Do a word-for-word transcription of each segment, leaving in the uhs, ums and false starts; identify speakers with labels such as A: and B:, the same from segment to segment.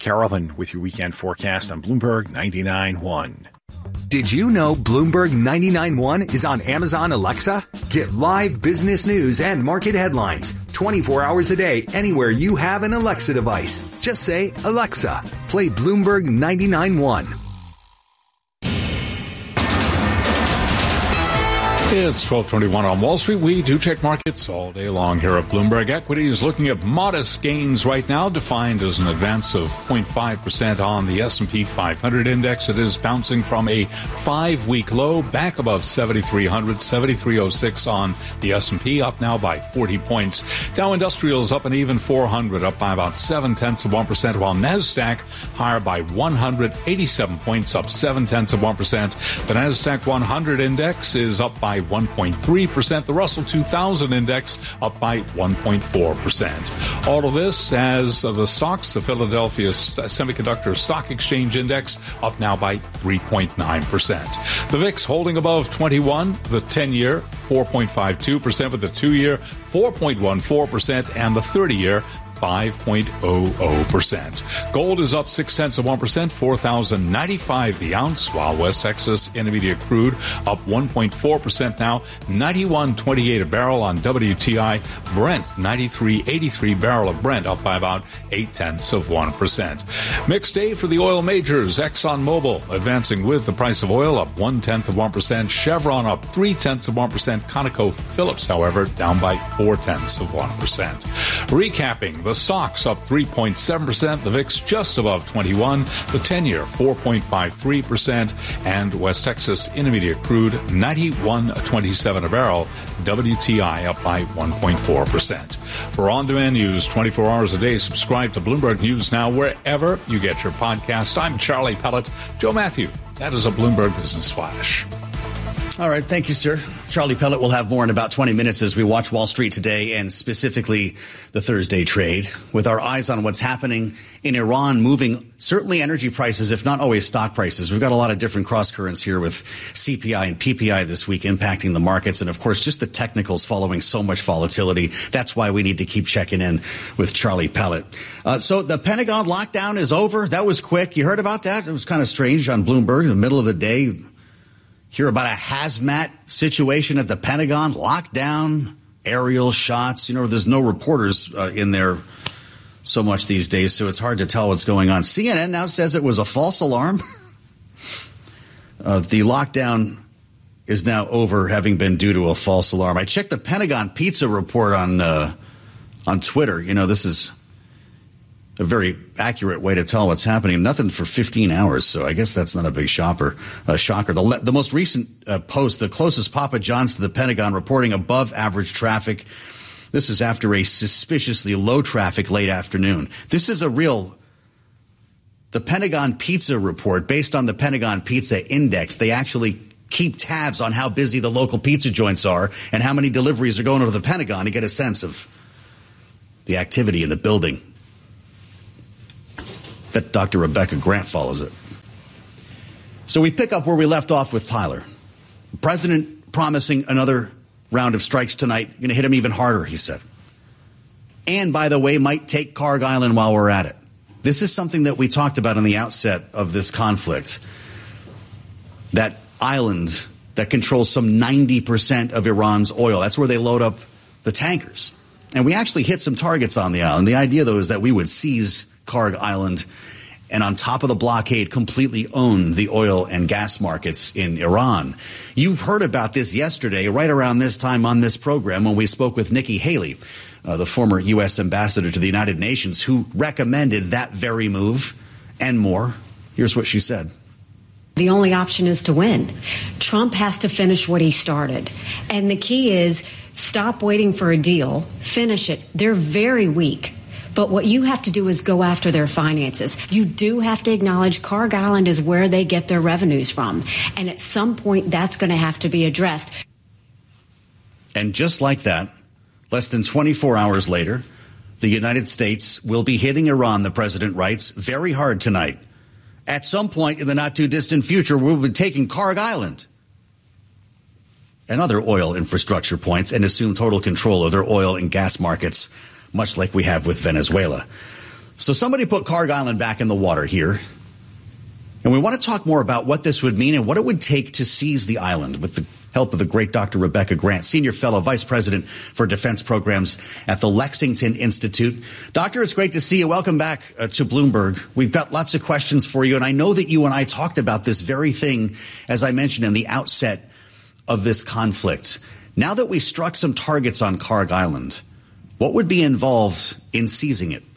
A: Carolyn with your weekend forecast on Bloomberg ninety-nine point one.
B: Did you know Bloomberg ninety-nine point one is on Amazon Alexa? Get live business news and market headlines twenty-four hours a day anywhere you have an Alexa device. Just say, Alexa, play Bloomberg ninety-nine point one.
C: It's twelve twenty-one on Wall Street. We do check markets all day long here at Bloomberg. Equities looking at modest gains right now, defined as an advance of zero point five percent on the S and P five hundred index. It is bouncing from a five-week low back above seventy-three hundred, seventy-three oh six on the S and P, up now by forty points. Dow Industrials up an even four hundred, up by about seven-tenths of one percent, while NASDAQ higher by one hundred eighty-seven points, up seven-tenths of one percent. The NASDAQ one hundred index is up by one point three percent. The Russell two thousand index up by one point four percent. All of this as the stocks, the Philadelphia Semiconductor Stock Exchange Index up now by three point nine percent. The V I X holding above twenty-one, the ten-year four point five two percent, with the two-year four point one four percent, and the thirty-year five point zero zero percent. Gold is up six tenths of one percent, four thousand ninety-five the ounce, while West Texas Intermediate crude up one point four percent now, ninety-one twenty-eight a barrel on W T I. Brent ninety-three eighty-three barrel of Brent up by about eight tenths of one percent. Mixed day for the oil majors. ExxonMobil advancing with the price of oil up one tenth of one percent. Chevron up three tenths of one percent. ConocoPhillips, however, down by four tenths of one percent. Recapping. The stocks up three point seven percent, the V I X just above twenty-one, the ten-year four point five three percent, and West Texas Intermediate crude ninety-one twenty-seven a barrel, W T I up by one point four percent. For on-demand news twenty-four hours a day, subscribe to Bloomberg News Now wherever you get your podcast. I'm Charlie Pellet. Joe Matthew, that is a Bloomberg Business Flash.
D: All right. Thank you, sir. Charlie Pellet will have more in about twenty minutes as we watch Wall Street today, and specifically the Thursday trade, with our eyes on what's happening in Iran, moving certainly energy prices, if not always stock prices. We've got a lot of different cross currents here with C P I and P P I this week impacting the markets. And of course, just the technicals following so much volatility. That's why we need to keep checking in with Charlie Pellet. Uh, so the Pentagon lockdown is over. That was quick. You heard about that? It was kind of strange on Bloomberg in the middle of the day. Hear about a hazmat situation at the Pentagon, lockdown, aerial shots. You know, there's no reporters uh, in there so much these days, so it's hard to tell what's going on. C N N now says it was a false alarm. uh, the lockdown is now over, having been due to a false alarm. I checked the Pentagon Pizza report on uh, on Twitter. You know, this is a very accurate way to tell what's happening. Nothing for fifteen hours, so I guess that's not a big shopper, uh, shocker. The, le- the most recent uh, post, the closest Papa John's to the Pentagon, reporting above average traffic. This is after a suspiciously low traffic late afternoon. This is a real, the Pentagon Pizza report, based on the Pentagon Pizza Index. They actually keep tabs on how busy the local pizza joints are and how many deliveries are going to the Pentagon to get a sense of the activity in the building. That Doctor Rebecca Grant follows it. So we pick up where we left off with Tyler. The president promising another round of strikes tonight. Going to hit him even harder, he said. And, by the way, might take Karg Island while we're at it. This is something that we talked about on the outset of this conflict. That island that controls some ninety percent of Iran's oil. That's where they load up the tankers. And we actually hit some targets on the island. The idea, though, is that we would seize Karg Island and on top of the blockade completely own the oil and gas markets in Iran. You heard about this yesterday, right around this time on this program, when we spoke with Nikki Haley, uh, the former U S ambassador to the United Nations, who recommended that very move and more. Here's what she said.
E: The only option is to win. Trump has to finish what he started. And the key is stop waiting for a deal, finish it. They're very weak. But what you have to do is go after their finances. You do have to acknowledge Karg Island is where they get their revenues from. And at some point, that's going to have to be addressed.
D: And just like that, less than twenty-four hours later, the United States will be hitting Iran, the president writes, very hard tonight. At some point in the not-too-distant future, we'll be taking Karg Island and other oil infrastructure points and assume total control of their oil and gas markets, much like we have with Venezuela. So somebody put Kharg Island back in the water here. And we want to talk more about what this would mean and what it would take to seize the island with the help of the great Doctor Rebecca Grant, Senior Fellow Vice President for Defense Programs at the Lexington Institute. Doctor, it's great to see you. Welcome back uh, to Bloomberg. We've got lots of questions for you, and I know that you and I talked about this very thing, as I mentioned in the outset of this conflict. Now that we struck some targets on Kharg Island, what would be involved in seizing it?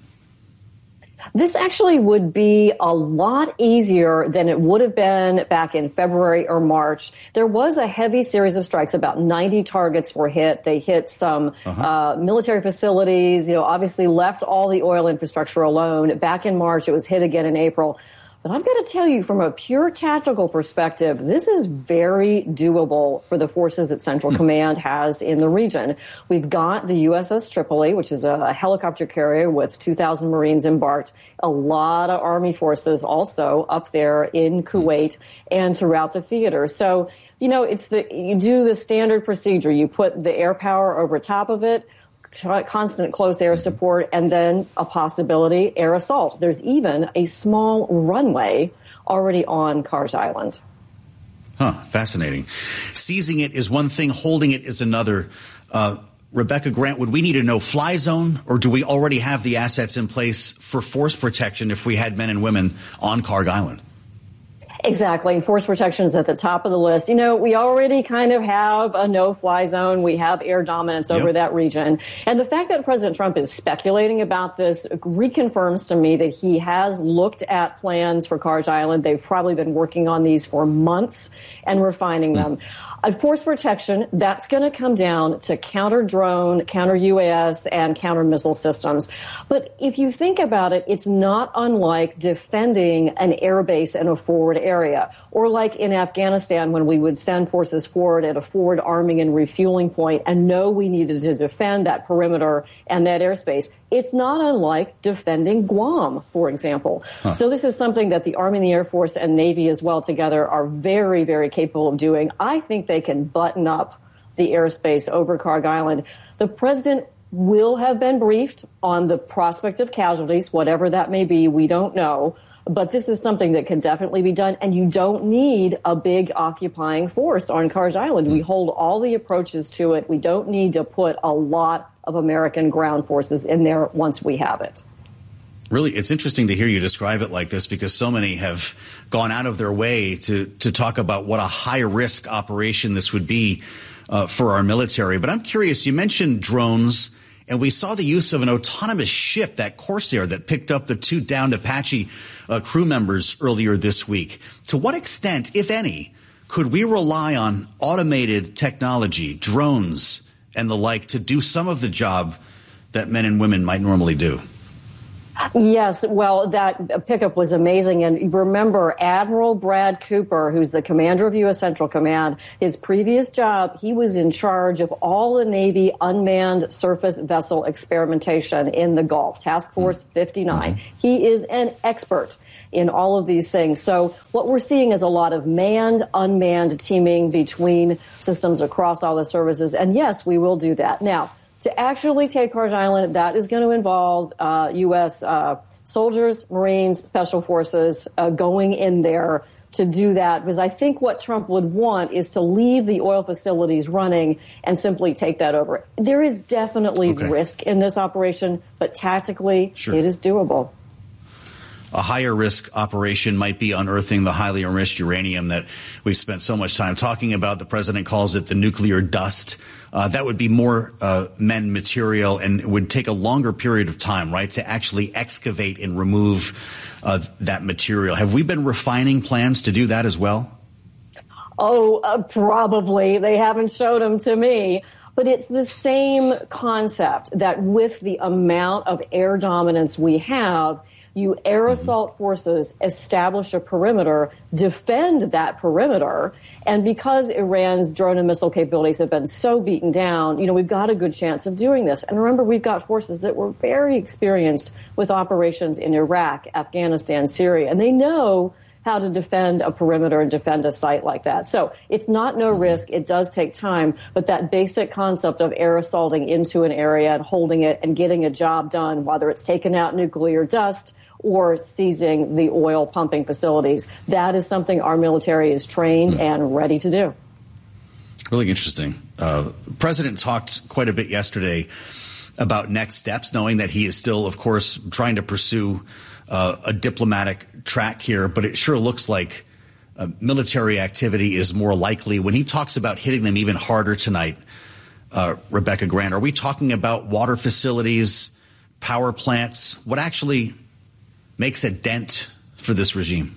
F: This actually would be a lot easier than it would have been back in February or March. There was a heavy series of strikes. About ninety targets were hit. They hit some uh-huh. uh, military facilities, you know, obviously left all the oil infrastructure alone. Back in March, it was hit again in April. But I'm going to tell you, from a pure tactical perspective, this is very doable for the forces that Central Command has in the region. We've got the U S S Tripoli, which is a helicopter carrier with two thousand Marines embarked, a lot of Army forces also up there in Kuwait and throughout the theater. So, you know, it's the you do the standard procedure. You put the air power over top of it, constant close air support, and then a possibility air assault. There's even a small runway already on Kharg Island.
D: Huh, fascinating. Seizing it is one thing, holding it is another. Uh, Rebecca Grant, would we need a no-fly zone, or do we already have the assets in place for force protection if we had men and women on Kharg Island?
F: Exactly. Force protection is at the top of the list. You know, we already kind of have a no-fly zone. We have air dominance over yep. that region. And the fact that President Trump is speculating about this reconfirms to me that he has looked at plans for Kharg Island. They've probably been working on these for months and refining them. Uh, force protection, that's going to come down to counter-drone, counter-U A S, and counter-missile systems. But if you think about it, it's not unlike defending an air base in a forward area, or like in Afghanistan when we would send forces forward at a forward arming and refueling point and know we needed to defend that perimeter and that airspace. It's not unlike defending Guam, for example. Huh. So this is something that the Army and the Air Force and Navy as well together are very, very capable of doing. I think they can button up the airspace over Kharg Island. The president will have been briefed on the prospect of casualties, whatever that may be. We don't know. But this is something that can definitely be done, and you don't need a big occupying force on Kharg Island. We hold all the approaches to it. We don't need to put a lot of American ground forces in there once we have it.
D: Really, it's interesting to hear you describe it like this, because so many have gone out of their way to, to talk about what a high-risk operation this would be uh, for our military. But I'm curious, you mentioned drones, and we saw the use of an autonomous ship, that Corsair, that picked up the two downed Apache uh, crew members earlier this week. To what extent, if any, could we rely on automated technology, drones, and the like to do some of the job that men and women might normally do?
F: Yes, well, that pickup was amazing. And remember, Admiral Brad Cooper, who's the commander of U S Central Command, his previous job, he was in charge of all the Navy unmanned surface vessel experimentation in the Gulf, Task Force fifty-nine. Mm-hmm. He is an expert in all of these things. So what we're seeing is a lot of manned, unmanned teaming between systems across all the services. And yes, we will do that. Now, to actually take Kharg Island, that is going to involve uh, U S uh, soldiers, Marines, Special Forces uh, going in there to do that. Because I think what Trump would want is to leave the oil facilities running and simply take that over. There is definitely okay. risk in this operation, but tactically, sure. it is doable.
D: A higher risk operation might be unearthing the highly enriched uranium that we've spent so much time talking about. The president calls it the nuclear dust. Uh, that would be more uh, men material and would take a longer period of time, right, to actually excavate and remove uh, that material. Have we been refining plans to do that as well?
F: Oh, uh, probably. They haven't showed them to me. But it's the same concept that with the amount of air dominance we have, you air assault forces establish a perimeter, defend that perimeter, and because Iran's drone and missile capabilities have been so beaten down, you know, we've got a good chance of doing this. And remember, we've got forces that were very experienced with operations in Iraq, Afghanistan, Syria, and they know how to defend a perimeter and defend a site like that. So it's not no risk. It does take time, but that basic concept of air assaulting into an area and holding it and getting a job done, whether it's taking out nuclear dust or seizing the oil pumping facilities, that is something our military is trained mm. and ready to do.
D: Really interesting. Uh, the president talked quite a bit yesterday about next steps, knowing that he is still, of course, trying to pursue uh, a diplomatic track here. But it sure looks like uh, military activity is more likely. When he talks about hitting them even harder tonight, uh, Rebecca Grant, are we talking about water facilities, power plants? What actually makes a dent for this regime?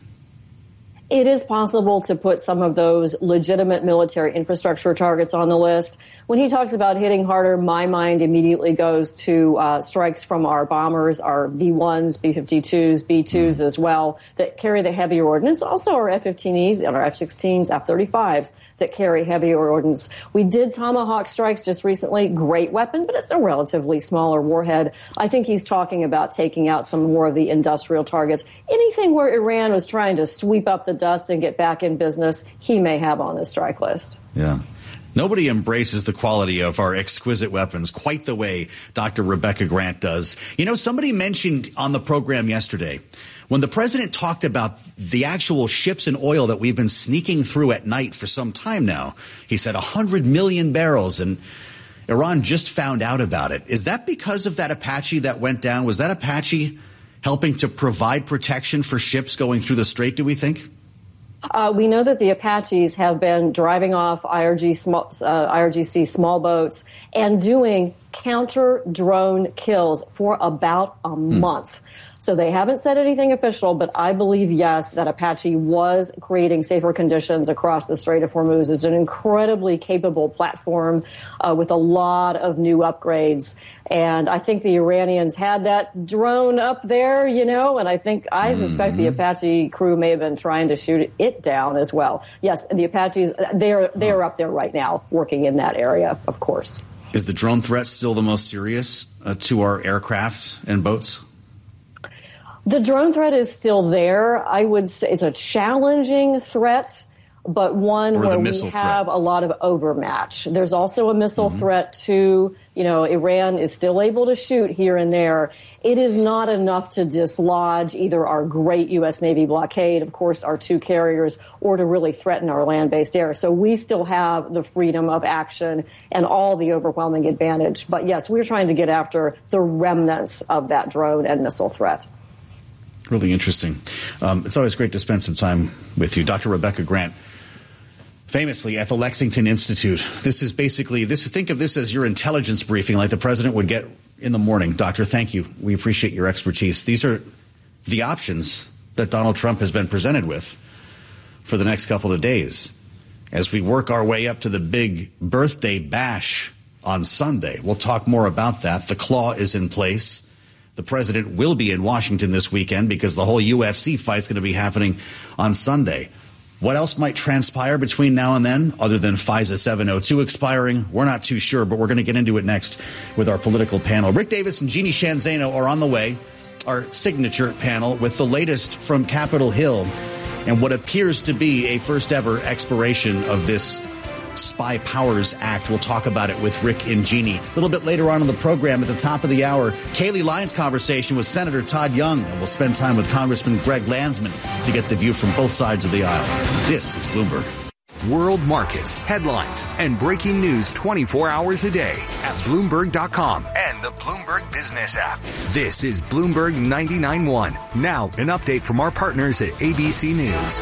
F: It is possible to put some of those legitimate military infrastructure targets on the list. When he talks about hitting harder, my mind immediately goes to uh, strikes from our bombers, our B ones, B fifty-twos, B twos mm. as well, that carry the heavier ordnance. Also our F fifteen Es and our F sixteens, F thirty-fives that carry heavier ordnance. We did Tomahawk strikes just recently. Great weapon, but it's a relatively smaller warhead. I think he's talking about taking out some more of the industrial targets. Anything where Iran was trying to sweep up the dust and get back in business, he may have on the strike list.
D: Yeah. Nobody embraces the quality of our exquisite weapons quite the way Doctor Rebecca Grant does. You know, somebody mentioned on the program yesterday, when the president talked about the actual ships and oil that we've been sneaking through at night for some time now, he said one hundred million barrels, and Iran just found out about it. Is that because of that Apache that went down? Was that Apache helping to provide protection for ships going through the strait, do we think?
F: Uh, we know that the Apaches have been driving off I R G small, uh, I R G C small boats and doing counter-drone kills for about a hmm. month. So they haven't said anything official, but I believe, yes, that Apache was creating safer conditions across the Strait of Hormuz. It's an incredibly capable platform uh, with a lot of new upgrades. And I think the Iranians had that drone up there, you know, and I think, I suspect mm-hmm. the Apache crew may have been trying to shoot it down as well. Yes, and the Apaches, they're, they're up there right now working in that area, of course.
D: Is the drone threat still the most serious uh, to our aircraft and boats?
F: The drone threat is still there. I would say it's a challenging threat, but one where we have threat. a lot of overmatch. There's also a missile mm-hmm. threat too. You know, Iran is still able to shoot here and there. It is not enough to dislodge either our great U S. Navy blockade, of course, our two carriers, or to really threaten our land-based air. So we still have the freedom of action and all the overwhelming advantage. But yes, we're trying to get after the remnants of that drone and missile threat.
D: Really interesting. Um, it's always great to spend some time with you. Doctor Rebecca Grant, famously at the Lexington Institute. This is basically, this. think of this as your intelligence briefing like the president would get in the morning. Doctor, thank you. We appreciate your expertise. These are the options that Donald Trump has been presented with for the next couple of days as we work our way up to the big birthday bash on Sunday. We'll talk more about that. The claw is in place. The president will be in Washington this weekend because the whole U F C fight is going to be happening on Sunday. What else might transpire between now and then other than FISA seven oh two expiring? We're not too sure, but we're going to get into it next with our political panel. Rick Davis and Jeannie Shanzano are on the way, our signature panel, with the latest from Capitol Hill and what appears to be a first ever expiration of this Spy Powers Act. We'll talk about it with Rick and Jeannie. A little bit later on in the program at the top of the hour, Kayleigh Lyons' conversation with Senator Todd Young, and we'll spend time with Congressman Greg Landsman to get the view from both sides of the aisle. This is Bloomberg.
B: World markets, headlines, and breaking news twenty-four hours a day at Bloomberg dot com and the Bloomberg Business app. This is Bloomberg ninety-nine point one. Now, an update from our partners at A B C News.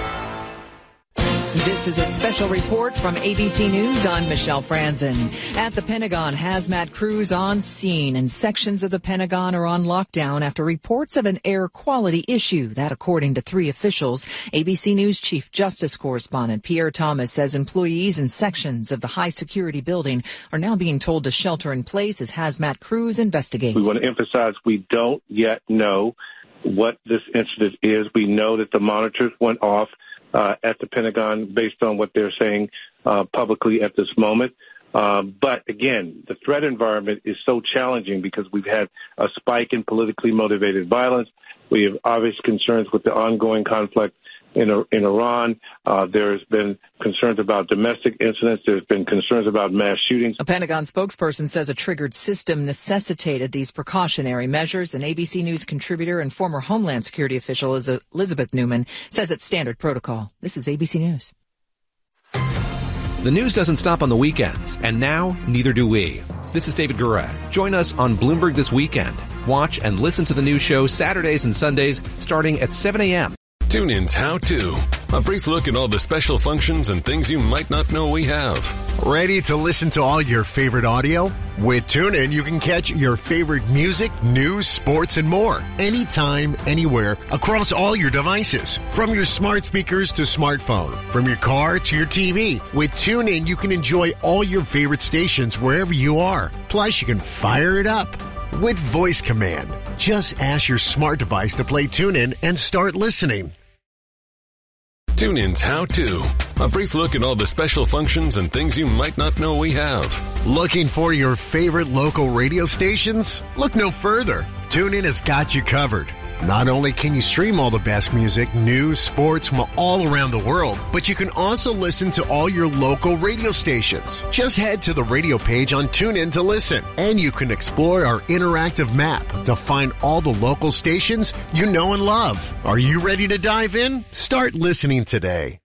G: This is a special report from A B C News. I'm Michelle Franzen. At the Pentagon, hazmat crews on scene, and sections of the Pentagon are on lockdown after reports of an air quality issue. That, according to three officials. A B C News Chief Justice Correspondent Pierre Thomas says employees in sections of the high-security building are now being told to shelter in place as hazmat crews investigate.
H: We want to emphasize we don't yet know what this incident is. We know that the monitors went off Uh, at the Pentagon based on what they're saying uh, publicly at this moment. Uh, but again, the threat environment is so challenging because we've had a spike in politically motivated violence. We have obvious concerns with the ongoing conflict in in Iran. Uh, there's been concerns about domestic incidents. There's been concerns about mass shootings.
G: A Pentagon spokesperson says a triggered system necessitated these precautionary measures. An A B C News contributor and former Homeland Security official Elizabeth Newman says it's standard protocol. This is A B C News.
I: The news doesn't stop on the weekends, and now neither do we. This is David Gura. Join us on Bloomberg This Weekend. Watch and listen to the news show Saturdays and Sundays starting at seven a.m.
J: TuneIn's How To. A brief look at all the special functions and things you might not know we have.
K: Ready to listen to all your favorite audio? With TuneIn, you can catch your favorite music, news, sports, and more. Anytime, anywhere, across all your devices. From your smart speakers to smartphone. From your car to your T V. With TuneIn, you can enjoy all your favorite stations wherever you are. Plus, you can fire it up with voice command. Just ask your smart device to play TuneIn and start listening.
J: TuneIn's How To. A brief look at all the special functions and things you might not know we have.
K: Looking for your favorite local radio stations? Look no further. TuneIn has got you covered. Not only can you stream all the best music, news, sports from all around the world, but you can also listen to all your local radio stations. Just head to the radio page on TuneIn to listen, and you can explore our interactive map to find all the local stations you know and love. Are you ready to dive in? Start listening today.